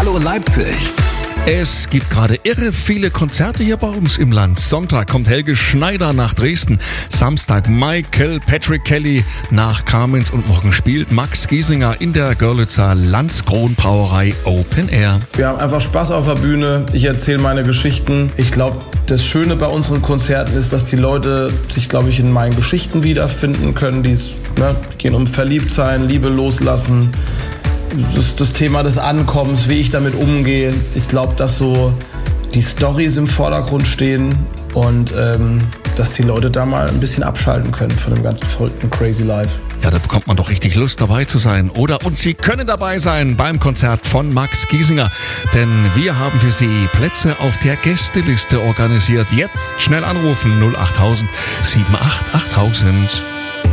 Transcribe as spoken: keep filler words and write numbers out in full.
Hallo Leipzig. Es gibt gerade irre viele Konzerte hier bei uns im Land. Sonntag kommt Helge Schneider nach Dresden. Samstag Michael Patrick Kelly nach Kamenz. Und morgen spielt Max Giesinger in der Görlitzer Landskron-Brauerei Open Air. Wir haben einfach Spaß auf der Bühne. Ich erzähle meine Geschichten. Ich glaube, das Schöne bei unseren Konzerten ist, dass die Leute sich, glaube ich, in meinen Geschichten wiederfinden können. Die ne, gehen um Verliebtsein, Liebe loslassen. Das, das Thema des Ankommens, wie ich damit umgehe. Ich glaube, dass so die Storys im Vordergrund stehen und ähm, dass die Leute da mal ein bisschen abschalten können von dem ganzen verrückten Crazy Life. Ja, da bekommt man doch richtig Lust, dabei zu sein, oder? Und Sie können dabei sein beim Konzert von Max Giesinger, denn wir haben für Sie Plätze auf der Gästeliste organisiert. Jetzt schnell anrufen null acht null null null sieben acht acht null null null.